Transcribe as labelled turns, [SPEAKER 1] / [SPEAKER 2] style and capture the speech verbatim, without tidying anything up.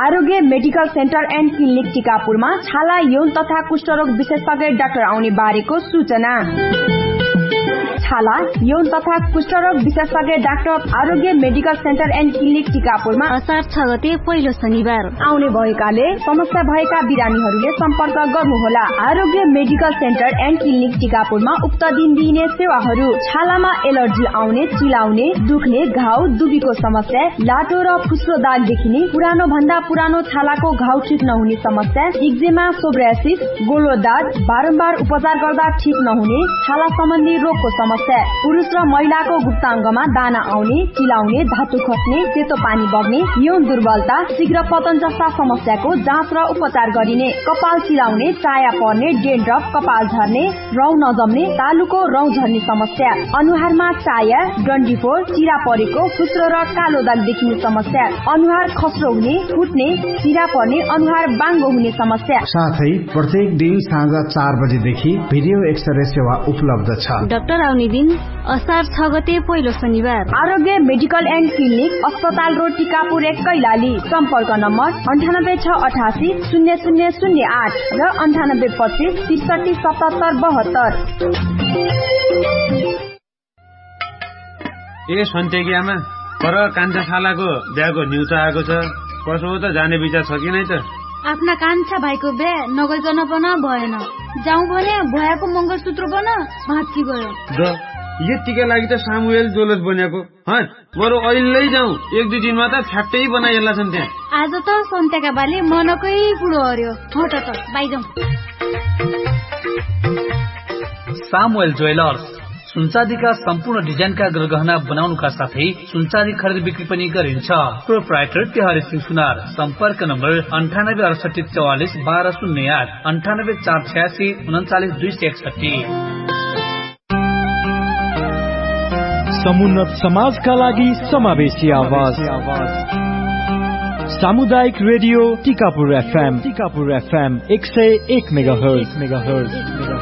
[SPEAKER 1] Aarogya medical centre and clinic टिकापुरमा छाला यौन तथा कुष्ठरोग विशेषज्ञ डाक्टर आउने बारेको सूचना। छाला यौन तथा कुष्ठरोग विशेषज्ञ doctor Aarogya medical centre and clinic टिकापुरमा
[SPEAKER 2] असार छ गते पहिलो शनिबार
[SPEAKER 1] आउने भएकाले समस्या भएका बिरामीहरूले सम्पर्क गर्नुहोला। आरोग्य मेडिकल सेन्टर एन्ड क्लिनिक टिकापुरमा उक्त दिन दिइने सेवाहरू छालामा एलर्जी आउने, चिलाउने, दुख्ने, घाउ, दुबीको समस्या, लाटो र फुस्रो दाग देखिने, पुरानो भन्दा पुरानो छालाको घाउ ठिक नहुने समस्या, एक्जेमा, सोब्रासिस, गोलो दाग, बारम्बार उपचार गर्दा ठिक नहुने, छाला सम्बन्धी रोगको समस्या, पुरुष र महिलाको गुप्ताङ्गमा दाना आउने, चिलाउने, धातु खस्ने, सेतो पानी बग्ने, यौन दुर्बलता, शीघ्र पतन जस्ता समस्याको जाँच र उपचार गरिने, कपाल चिलाउने, चाया पर्ने, डेन्ड्रफ, कपाल झर्ने, रौँ नजम्ने, तालुको रौँ झर्ने समस्या, अनुहारमा चाया, डन्डीफोर, चिरा परेको, फुस्रो र कालो दाग देखिने समस्या, अनुहार खस्रो हुने, फुट्ने, चिरा पर्ने, अनुहार बाङ्गो हुने समस्या।
[SPEAKER 3] साथै प्रत्येक दिन साँझ चार बजेदेखि भिडियो एक्सरे सेवा उपलब्ध छ।
[SPEAKER 2] डाक्टर आउने दिन असार छ गते पहिलो शनिबार।
[SPEAKER 1] आरोग्य मेडिकल एन्ड क्लिनिक, अस्पताल रोड, टिकापुर एक, कैलाली। सम्पर्क नम्बर अन्ठानब्बे छ अठासी शून्य शून्य शून्य आठ र अन्ठानब्बे पच्चिस त्रिसठी सतहत्तर बहत्तर।
[SPEAKER 4] ए सन्तेकियामा पर कान्छा शालाको बिहाको न्युज आएको छ, कसो हो त जाने विचार छ कि नै त?
[SPEAKER 2] आफ्ना कान्छा भाइको बिहा नगइकन पनि भएन, जाउँ भने भयाको मङ्गलसूत्र बन भाँच्ची गयो।
[SPEAKER 4] यतिका लागि त सामुएल जोलस बनेको बरु अहिले जाउँ, एक दुई दिनमा त फ्याक्टै बनाइएला छन् त्यहाँ।
[SPEAKER 2] आज त सन्तेका बाले मनकै पुरो हर्यो, हट त बाइजाउँ।
[SPEAKER 5] सामुएल ज्वेलर्स सुनचाँदीका सम्पूर्ण डिजाइनका गृहगहना बनाउनुका साथै सुनचाँदी खरिद बिक्री पनि गरिन्छ। प्रोप्राइटर तिहारी सिंह सुनार। सम्पर्क नम्बर अन्ठानब्बे अडसठी चौवालिस बाह्र शून्य आठ अन्ठानब्बे चार छयासी उन्चालिस दुई सय एकसठी।
[SPEAKER 6] समुन्नत समाजका लागि समावेशी आवाज सामुदायिक radio Tikapur FM Tikapur FM एक सय एक मेगाहर्ज।